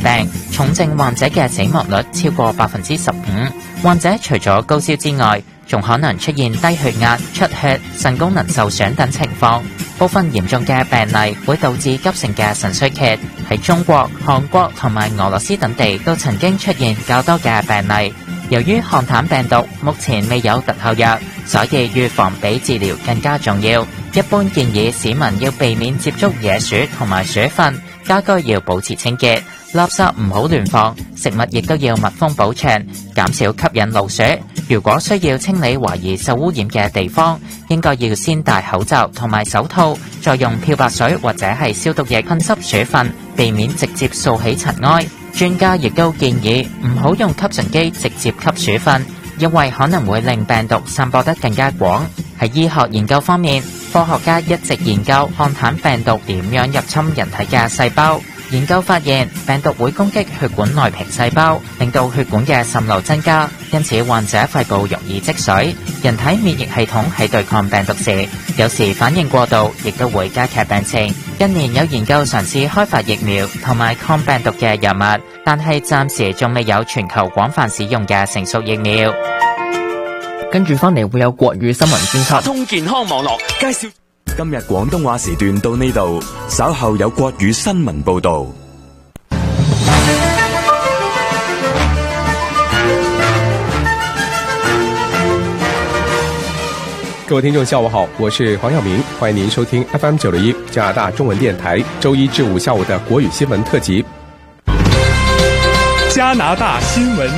病，重症患者嘅死亡率超過15%。患者除咗高燒之外，仲可能出現低血壓、出血、腎功能受損等情況。部分嚴重嘅病例會導致急性嘅腎衰竭。喺中國、韓國同埋俄羅斯等地都曾經出現較多嘅病例。由於漢坦病毒目前未有特效藥，所以預防比治療更加重要。一般建議市民要避免接觸野鼠同埋鼠糞，家居要保持清潔，垃圾唔好亂放，食物亦都要密封保存，減少吸引老鼠。如果需要清理懷疑受污染嘅地方，應該要先戴口罩同埋手套，再用漂白水或者係消毒液噴濕鼠糞，避免直接掃起塵埃。專家亦都建議唔好用吸塵機直接吸鼠糞，因為可能會令病毒散播得更加廣。喺醫學研究方面，科學家一直研究漢坦病毒點樣入侵人體嘅細胞。研究發現，病毒會攻擊血管內皮細胞，令到血管嘅滲漏增加，因此患者肺部容易積水。人體免疫系統喺對抗病毒時，有時反應過度，亦都會加劇病情。近年有研究嘗試開發疫苗同埋抗病毒嘅藥物，但係暫時仲未有全球廣泛使用嘅成熟疫苗。 跟住翻嚟會有國語新聞專輯。 通健康網絡介紹。今日廣東話時段到呢度，稍後有國語新聞報道。 各位聽眾下午好，我是黃曉明，歡迎您收聽 FM961 加拿大中文電台周一至五下午的國語新聞特輯。 加拿大新聞。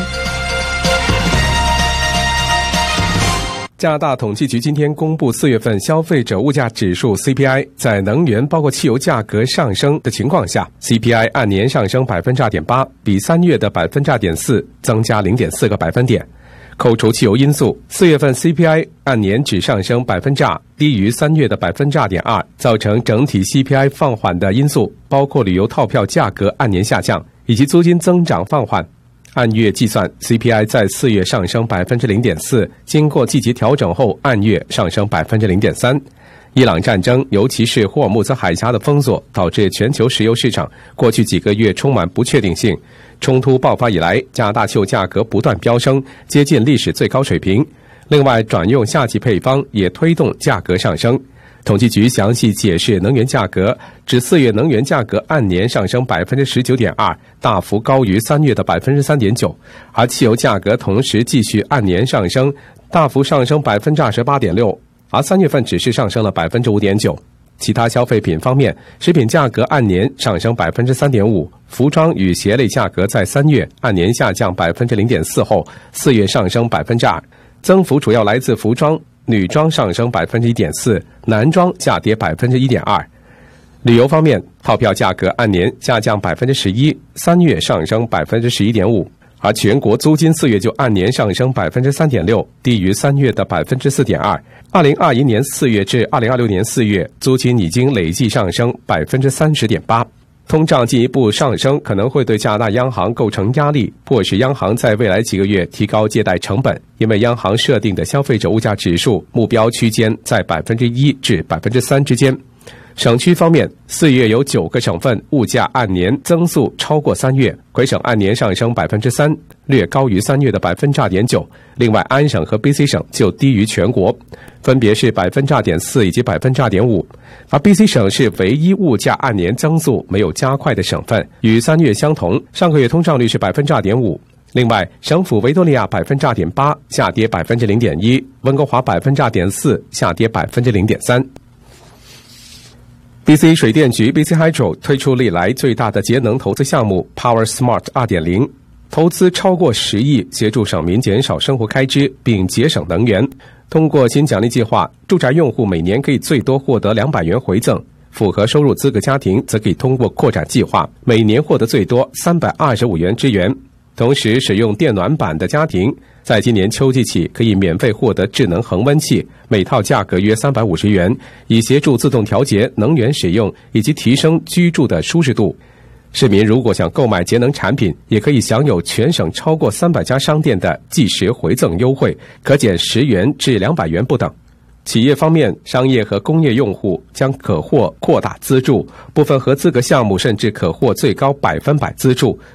加拿大統計局今天公布4月份消費者物價指數 CPI， 在能源包括汽油價格上升的情況下， CPI 按年上升 2.8%， 比3月的 2.4% 增加 0.4個百分點。扣除汽油因素，4月份 CPI 按年只上升 2%， 低於3月的 2.2%。 造成整體 CPI 放緩的因素包括旅遊套票價格按年下降，以及租金增長放緩。按月計算 ，CPI 在4月上升 0.4%， 經過季節調整後，按月上升 0.3%。伊朗戰爭，尤其是霍爾木茲海峽的封鎖，導致全球石油市場過去幾個月充滿不確定性。衝突爆發以來，加拿大汽油價格不斷飆升，接近歷史最高水平。另外，轉用夏季配方也推動價格上升。統計局詳細解釋能源價格，指4月能源價格按年上升 19.2%， 大幅高於3月的 3.9%， 而汽油價格同時繼續按年上升，大幅上升 28.6%， 而3月份只是上升了 5.9%。其他消費品方面，食品價格按年上升 3.5%， 服裝與鞋類價格在3月按年下降 0.4% 後，4月上升 2%， 增幅主要來自服裝。女裝上升 1.4%， 男裝下跌 1.2%。旅遊方面，套票價格按年下降 11%， 3月上升 11.5%， 而全國租金4月就按年上升 3.6%， 低於3月的 4.2%。2021年4月至2026年4月，租金已經累計上升 30.8%。通脹進一步上升可能會對加拿大央行構成壓力，迫使央行在未來幾個月提高借貸成本，因為央行設定的消費者物價指數目標區間在 1% 至 3% 之間。省區方面，4月有9個省份物價按年增速超過3月，魁省按年上升 3%， 略高於3月的 2.9%， 另外安省和 BC 省就低於全國，分別是 2.4% 以及 2.5%， 而 BC 省是唯一物價按年增速沒有加快的省份，與3月相同，上個月通脹率是 2.5%。另外，省府維多利亞 2.8%， 下跌 0.1%， 溫哥華 2.4%， 下跌 0.3%。BC 水電局 BC Hydro 推出歷來最大的節能投資項目 Power Smart 2.0， 投資超過10億，協助省民減少生活開支並節省能源。通過新獎勵計劃，住宅用戶每年可以最多獲得200元回贈，符合收入資格家庭則可以通過擴展計劃，每年獲得最多325元支援。同時使用電暖板的家庭，在今年秋季起可以免費獲得智能恆溫器，每套價格約350元，以協助自動調節能源使用以及提升居住的舒適度。市民如果想購買節能產品，也可以享有全省超過300家商店的即時回贈優惠，可減10元至200元不等。企業方面，商業和工業用戶將可獲擴大資助，部分合資格項目甚至可獲最高100%資助，